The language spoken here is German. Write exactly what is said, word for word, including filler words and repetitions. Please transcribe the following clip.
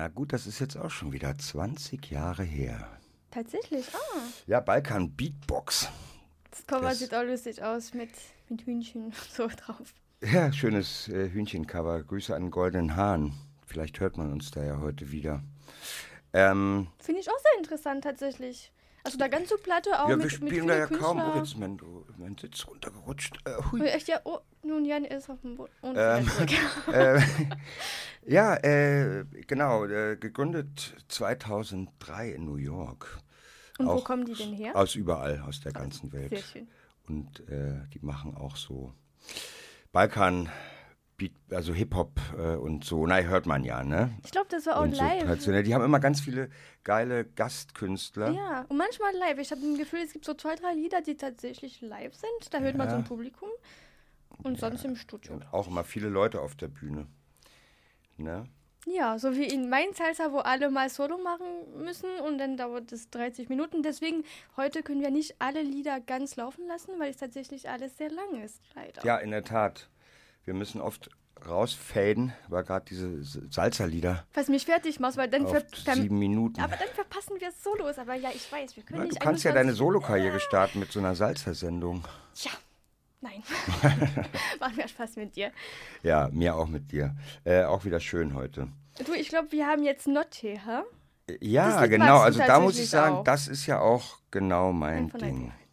Ja gut, das ist jetzt auch schon wieder zwanzig Jahre her. Tatsächlich? Ah. Ja, Balkan Beatbox. Das Cover Das- sieht auch lustig aus mit, mit Hühnchen so drauf. Ja, schönes äh, Hühnchencover. Grüße an den Goldenen Hahn. Vielleicht hört man uns da ja heute wieder. Ähm, Finde ich auch sehr interessant tatsächlich. Also da ganze Platte auch ja, mit, wir mit spielen da vielen ja kaum. Oh, Künstlern. jetzt ist mein, mein Sitz runtergerutscht. Äh, hui. Oh, echt, ja, oh, nun Jan ist auf dem Boden. Und Ähm, wieder zurück. äh, ja, äh, genau. Äh, gegründet zweitausenddrei in New York. Und wo Auch kommen die denn her? Aus überall, aus der ganzen Welt. Sehr schön. Und äh, die machen auch so Balkan, Beat, also Hip-Hop äh, und so. Na, hört man ja, ne? Ich glaube, das war auch Und so live. traditionell. Die haben immer ganz viele geile Gastkünstler. Ja, und manchmal live. Ich habe ein Gefühl, es gibt so zwei, drei Lieder, die tatsächlich live sind. Da hört man so Ja. ein Publikum. Und sonst im Studio. Und auch immer viele Leute auf der Bühne. Ne? Ja, so wie in Mein Salsa, wo alle mal Solo machen müssen und dann dauert es dreißig Minuten. Deswegen, heute können wir nicht alle Lieder ganz laufen lassen, weil es tatsächlich alles sehr lang ist, leider. Ja, in der Tat. Wir müssen oft rausfaden, weil gerade diese Salsa-Lieder Was mich fertig macht, weil dann, auf ver dann sieben Minuten. aber dann verpassen wir Solos. Aber ja, ich weiß, wir können Ja, nicht du kannst ja deine einundzwanzig Solokarriere starten mit so einer Salsa-Sendung. Tja, nein. Macht mir Spaß mit dir. Ja, mir auch mit dir. Äh, auch wieder schön heute. Du, ich glaube, wir haben jetzt Notte, hä? Ja, Lied genau. magst du Also da muss ich tatsächlich sagen, auch. das ist ja auch genau mein Ein von Ding. ein.